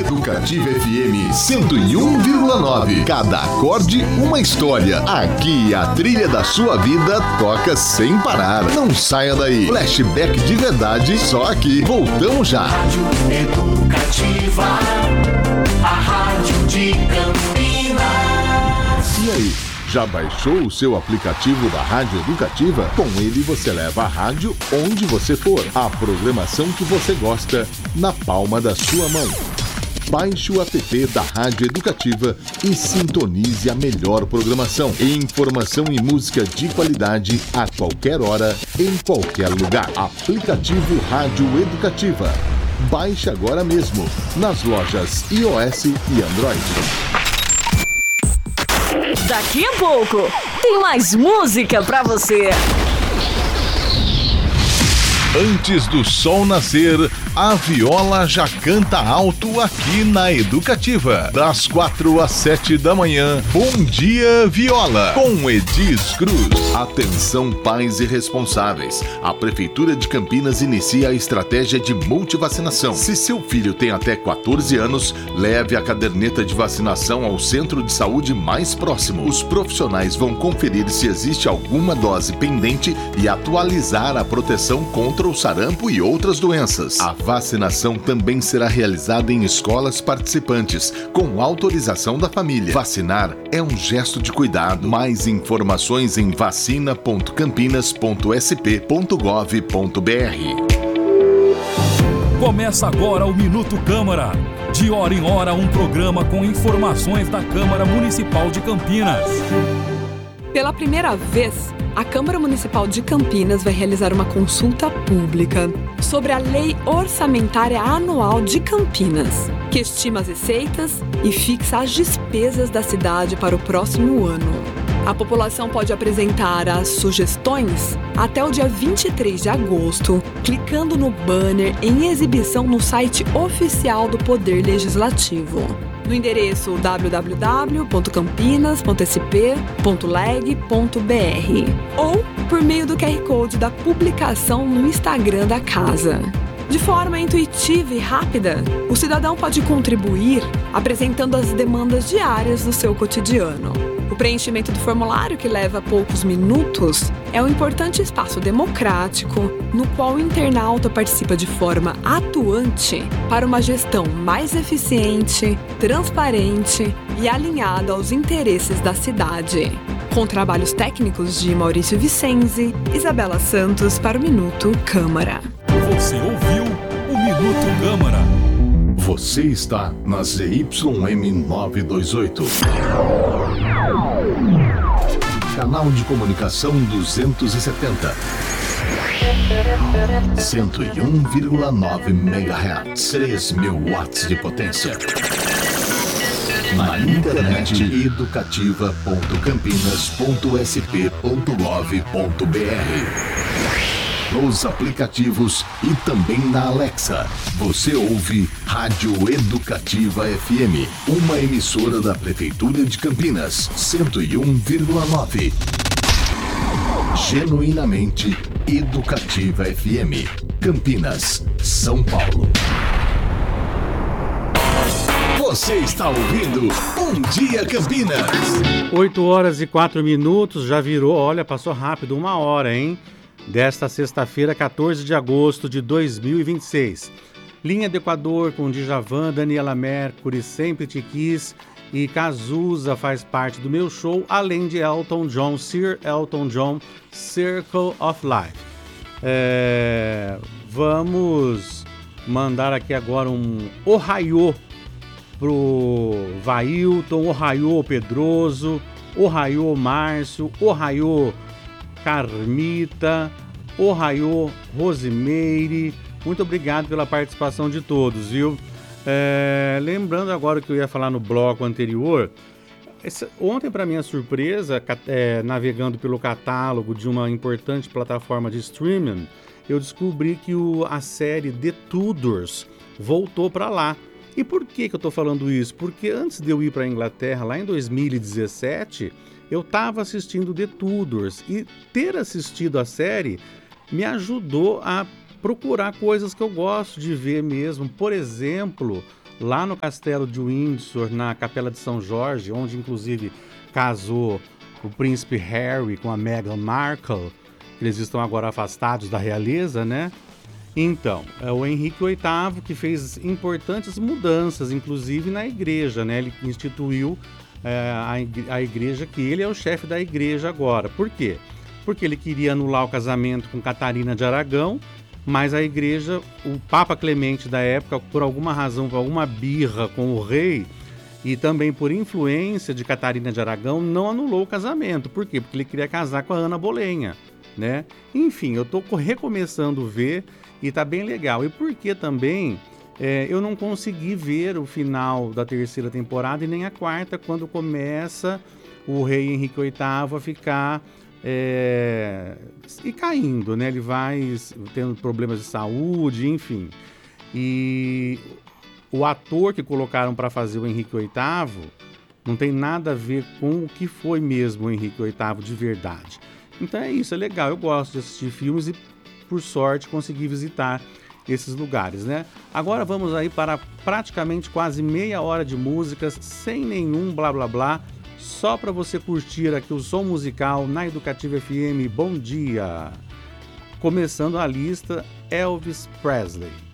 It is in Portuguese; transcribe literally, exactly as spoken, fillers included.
Educativa F M cento e um vírgula nove. Cada acorde, uma história. Aqui a trilha da sua vida toca sem parar. Não saia daí. Flashback de verdade, só aqui. Voltamos já. Rádio Educativa, a rádio de Campinas. E aí, já baixou o seu aplicativo da Rádio Educativa? Com ele você leva a rádio onde você for. A programação que você gosta na palma da sua mão. Baixe o app da Rádio Educativa e sintonize a melhor programação. Informação e música de qualidade a qualquer hora, em qualquer lugar. Aplicativo Rádio Educativa. Baixe agora mesmo nas lojas iOS e Android. Daqui a pouco tem mais música pra você. Antes do sol nascer, a viola já canta alto aqui na Educativa. Das quatro às sete da manhã, Bom Dia Viola, com Edis Cruz. Atenção pais e responsáveis. A Prefeitura de Campinas inicia a estratégia de multivacinação. Se seu filho tem até quatorze anos, leve a caderneta de vacinação ao centro de saúde mais próximo. Os profissionais vão conferir se existe alguma dose pendente e atualizar a proteção contra o sarampo e outras doenças. A vacinação também será realizada em escolas participantes, com autorização da família. Vacinar é um gesto de cuidado. Mais informações em vacina ponto campinas ponto s p ponto gov ponto b r. Começa agora o Minuto Câmara. De hora em hora, um programa com informações da Câmara Municipal de Campinas. Pela primeira vez, a Câmara Municipal de Campinas vai realizar uma consulta pública sobre a Lei Orçamentária Anual de Campinas, que estima as receitas e fixa as despesas da cidade para o próximo ano. A população pode apresentar as sugestões até o dia vinte e três de agosto, clicando no banner em exibição no site oficial do Poder Legislativo, no endereço w w w ponto campinas ponto s p ponto leg ponto b r ou por meio do Q R Code da publicação no Instagram da casa. De forma intuitiva e rápida, o cidadão pode contribuir apresentando as demandas diárias do seu cotidiano. O preenchimento do formulário, que leva poucos minutos, é um importante espaço democrático no qual o internauta participa de forma atuante para uma gestão mais eficiente, transparente e alinhada aos interesses da cidade. Com trabalhos técnicos de Maurício Vicenzi, Isabela Santos para o Minuto Câmara. Você ouviu o Minuto Câmara. Você está na Z Y M novecentos e vinte e oito. Canal de comunicação duzentos e setenta. cento e um vírgula nove megahertz. três mil watts de potência. Na internet, educativa ponto campinas ponto s p ponto gov ponto b r. Nos aplicativos e também na Alexa. Você ouve Rádio Educativa F M, uma emissora da Prefeitura de Campinas, cento e um vírgula nove. Genuinamente Educativa F M, Campinas, São Paulo. Você está ouvindo Bom Dia Campinas. oito horas e quatro minutos, já virou, olha, passou rápido, uma hora, hein? Desta sexta-feira, quatorze de agosto de dois mil e vinte e seis. Linha do Equador com Djavan, Daniela Mercury, Sempre Te Quis e Cazuza faz parte do meu show, além de Elton John, Sir Elton John, Circle of Life. É, vamos mandar aqui agora um Ohaiô pro Vailton, Ohaiô Pedroso, Ohaiô Márcio, Ohaiô Carmita, Ohaiô Rosimeire. Muito obrigado pela participação de todos, viu? É, lembrando agora o que eu ia falar no bloco anterior, esse, ontem, para minha surpresa, é, navegando pelo catálogo de uma importante plataforma de streaming, eu descobri que o, a série The Tudors voltou para lá. E por que, que eu estou falando isso? Porque antes de eu ir para a Inglaterra, lá em dois mil e dezessete, eu estava assistindo The Tudors e ter assistido a série me ajudou a procurar coisas que eu gosto de ver mesmo. Por exemplo, lá no Castelo de Windsor, na Capela de São Jorge, onde inclusive casou o príncipe Harry com a Meghan Markle. Eles estão agora afastados da realeza, né? Então, é o Henrique oitavo que fez importantes mudanças, inclusive na igreja, né? Ele instituiu é, a igreja, que ele é o chefe da igreja agora. Por quê? Porque ele queria anular o casamento com Catarina de Aragão, mas a igreja, o Papa Clemente da época, por alguma razão, por alguma birra com o rei, e também por influência de Catarina de Aragão, não anulou o casamento. Por quê? Porque ele queria casar com a Ana Bolenha, né? Enfim, eu estou recomeçando a ver e tá bem legal. E porque também é, eu não consegui ver o final da terceira temporada e nem a quarta, quando começa o rei Henrique oitavo a ficar é, e caindo, né? Ele vai tendo problemas de saúde, enfim. E o ator que colocaram para fazer o Henrique oitavo não tem nada a ver com o que foi mesmo o Henrique oitavo de verdade. Então é isso, é legal. Eu gosto de assistir filmes e, por sorte, consegui visitar esses lugares, né? Agora vamos aí para praticamente quase meia hora de músicas, sem nenhum blá blá blá, só para você curtir aqui o som musical na Educativa F M. Bom dia! Começando a lista, Elvis Presley.